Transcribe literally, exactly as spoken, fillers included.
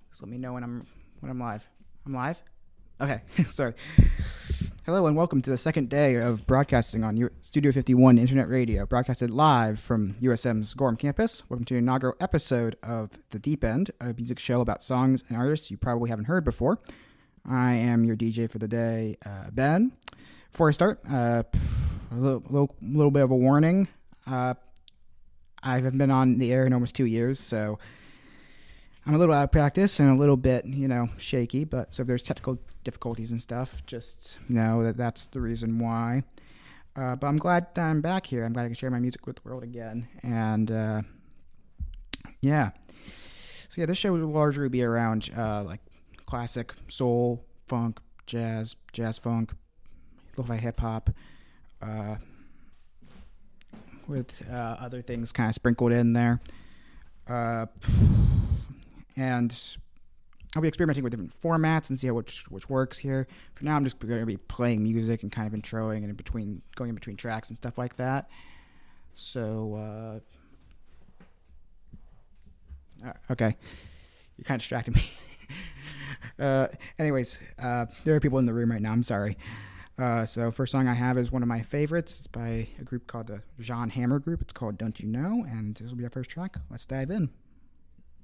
Just let me know when I'm when I'm live. I'm live? Okay, sorry. Hello and welcome to the second day of broadcasting on U- Studio fifty-one Internet Radio, broadcasted live from U S M's Gorham campus. Welcome to an inaugural episode of The Deep End, a music show about songs and artists you probably haven't heard before. I am your D J for the day, uh, Ben. Before I start, uh, a little, little, little bit of a warning. Uh, I haven't been on the air in almost two years, so I'm a little out of practice and a little bit, you know, shaky. But so if there's technical difficulties and stuff, just know that that's the reason why. Uh, but I'm glad I'm back here. I'm glad I can share my music with the world again. And uh, yeah, so yeah, this show will largely be around uh, like classic soul, funk, jazz, jazz funk, lo-fi hip hop, uh, with uh, other things kind of sprinkled in there. Uh, And I'll be experimenting with different formats and see how which which works here. For now, I'm just going to be playing music and kind of introing and in between, going in between tracks and stuff like that. So, uh, uh, okay, you're kind of distracting me. uh, anyways, uh, there are people in the room right now. I'm sorry. Uh, so, first song I have is one of my favorites. It's by a group called the John Hammer Group. It's called "Don't You Know," and this will be our first track. Let's dive in.